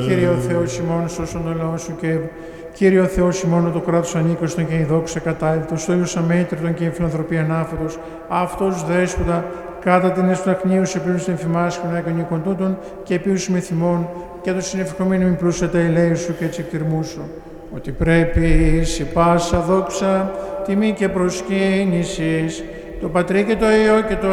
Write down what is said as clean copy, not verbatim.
Κύριε ο Θεός ημών, σώσον τον λαό σου και Κύριε ο Θεός ημών, το κράτος ανήκωστον και η δόξα κατάλληλτος, το ήλιος αμέτρητον και η φιλανθρωπία ανάφωτος, αυτός δέσποτα, κατά την εσπλαχνίου σε πλήρους εμφυμάσχων αγωνικών τούτων και επίους με θυμών, και το συνευχομένου μην πλούσια τα ελέη σου και έτσι εκτιρμού σου. Ότι πρέπει σε πάσα δόξα, τιμή και προσκύνησης, το Πατρί και το Υιό και το